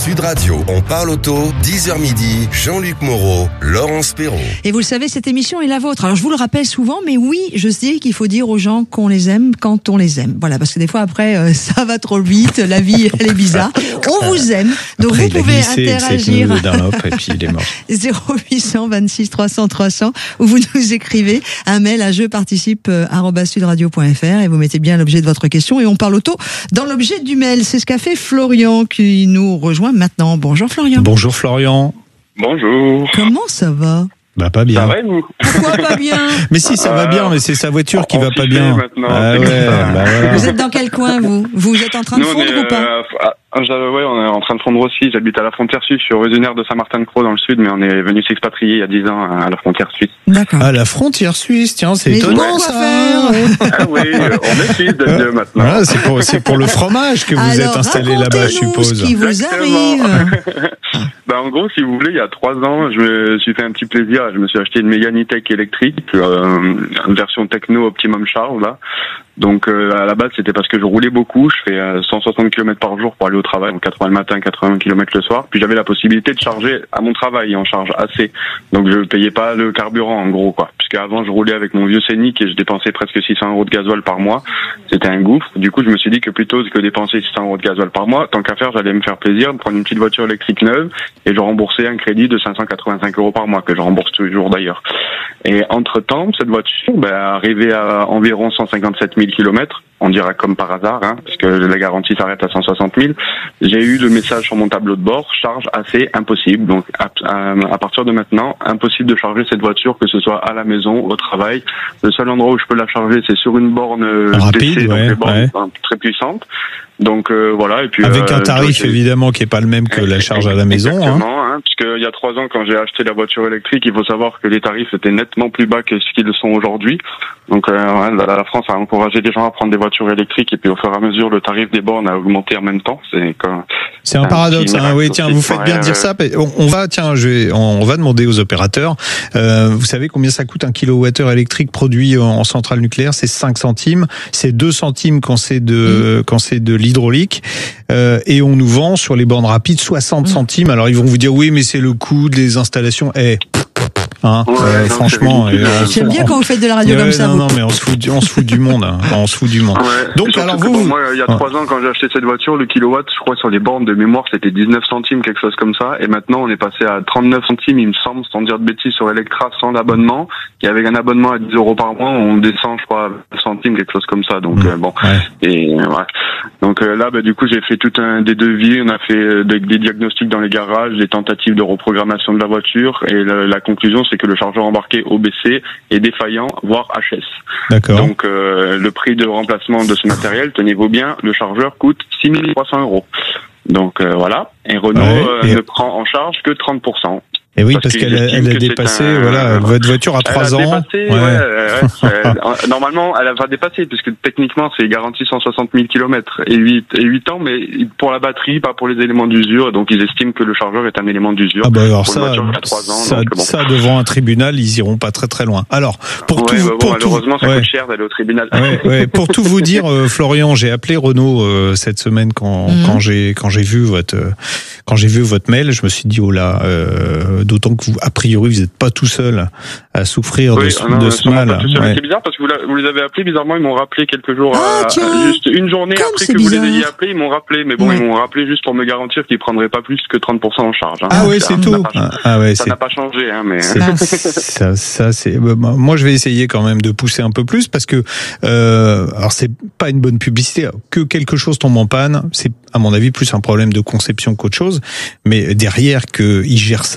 Sud Radio, on parle auto, 10h midi, Jean-Luc Moreau, Laurence Perrault. Et vous le savez, cette émission est la vôtre. Alors je vous le rappelle souvent, mais oui, je sais qu'il faut dire aux gens qu'on les aime quand on les aime. Voilà, parce que des fois après, ça va trop vite, la vie elle est bizarre. On vous aime, donc après, vous pouvez interagir. Et puis il est mort. 0800 26 300 300, où vous nous écrivez un mail à jeuxparticipe@sudradio.fr et vous mettez bien l'objet de votre question et on parle auto dans l'objet du mail. C'est ce qu'a fait Florian qui nous rejoint maintenant. Bonjour Florian. Bonjour Florian. Bonjour. Comment ça va? Bah pas bien. Ça va, vous? Pourquoi pas bien? Mais si, ça va bien, mais c'est sa voiture qui va pas bien. Maintenant, ah ouais, bah voilà. Vous êtes dans quel coin, vous? Vous êtes en train de Nous, fondre ou pas? on est en train de fondre aussi. J'habite à la frontière suisse, je suis originaire de Saint-Martin-de-Croix dans le sud, mais on est venu s'expatrier il y a 10 ans à la frontière suisse. D'accord. Ah, la frontière suisse, tiens, c'est Mais étonnant quoi ça. faire? Ah oui, on est suisse de Dieu maintenant. Voilà, c'est pour le fromage que vous Alors, êtes installé là-bas, je racontez-nous suppose. ce qui vous Exactement. arrive. En gros, si vous voulez, il y a 3 ans, je me suis fait un petit plaisir. Je me suis acheté une Mégane E-Tech électrique, une version Techno Optimum Charge, là. Donc, à la base, c'était parce que je roulais beaucoup. Je fais 160 km par jour pour aller au travail, donc 80 le matin, 80 km le soir. Puis j'avais la possibilité de charger à mon travail en charge AC. Donc, je payais pas le carburant, en gros, quoi. Puisque avant, je roulais avec mon vieux Scénic et je dépensais presque 600 € de gasoil par mois. C'était un gouffre. Du coup, je me suis dit que plutôt que dépenser 600 € de gasoil par mois, tant qu'à faire, j'allais me faire plaisir de prendre une petite voiture électrique neuve et je remboursais un crédit de 585 € par mois, que je rembourse toujours d'ailleurs. Et entre-temps, cette voiture, arrivée à environ 157 000 km, on dira comme par hasard, puisque la garantie s'arrête à 160 000, j'ai eu le message sur mon tableau de bord, charge assez impossible. Donc à partir de maintenant, impossible de charger cette voiture, que ce soit à la maison, au travail. Le seul endroit où je peux la charger, c'est sur une borne rapide, DC, donc ouais, les bornes très puissantes. Donc voilà, et puis avec un tarif évidemment qui est pas le même que la charge à la maison. Exactement, puisque il y a 3 ans, quand j'ai acheté la voiture électrique, il faut savoir que les tarifs étaient nettement plus bas que ce qu'ils sont aujourd'hui. Donc la France a encouragé les gens à prendre des voitures électriques et puis au fur et à mesure, le tarif des bornes a augmenté en même temps. C'est un paradoxe. Oui, tiens, vous faites bien de dire ça. On va demander aux opérateurs. Vous savez combien ça coûte un kilowattheure électrique produit en centrale nucléaire? C'est 5 centimes. C'est 2 centimes quand c'est de l'hydraulique. Et on nous vend sur les bornes rapides 60 centimes. Alors ils vont vous dire oui, mais c'est le coût des installations. Franchement, j'aime bien quand vous faites de la radio comme ça. Non, mais on se fout du monde. On se fout du monde. Ouais. Donc alors moi, il y a 3 ans, quand j'ai acheté cette voiture, le kilowatt, je crois sur les bornes de mémoire, c'était 19 centimes, quelque chose comme ça. Et maintenant, on est passé à 39 centimes, il me semble, sans dire de bêtises, sur Electra, sans l'abonnement. Et avec un abonnement à 10 € par mois, on descend, je crois, à 9 centimes, quelque chose comme ça. Donc bon. Ouais. Et donc là, du coup, j'ai fait des devis. On a fait des diagnostics dans les garages, des tentatives de reprogrammation de la voiture. Et la conclusion, c'est que le chargeur embarqué OBC est défaillant, voire HS. D'accord. Donc le prix de remplacement de ce matériel, tenez-vous bien, le chargeur coûte 6 300 €. Donc voilà, et Renault ne prend en charge que 30%. Et oui, parce qu'elle a dépassé, votre voiture a 3 ans. Dépassé, normalement, elle va dépasser, puisque techniquement, c'est garanti 160 000 km et 8 ans, mais pour la batterie, pas pour les éléments d'usure. Donc, ils estiment que le chargeur est un élément d'usure. Ah alors pour une voiture qui a 3 ans. Ça, devant un tribunal, ils iront pas très très loin. Alors, malheureusement, ça coûte cher d'aller au tribunal. Pour tout vous dire, Florian, j'ai appelé Renault cette semaine quand j'ai vu votre mail, je me suis dit d'autant que vous, a priori, vous n'êtes pas tout seul à souffrir de ce mal. C'est bizarre parce que vous les avez appelés, bizarrement, ils m'ont rappelé quelques jours, juste une journée après que vous les ayez appelés, ils m'ont rappelé, mais bon, ils m'ont rappelé juste pour me garantir qu'ils prendraient pas plus que 30% en charge. C'est tout. Ça n'a pas changé, mais. Ça, c'est, moi, je vais essayer quand même de pousser un peu plus parce que, alors c'est pas une bonne publicité, que quelque chose tombe en panne, c'est, à mon avis, plus un problème de conception qu'autre chose, mais derrière qu'ils gèrent ça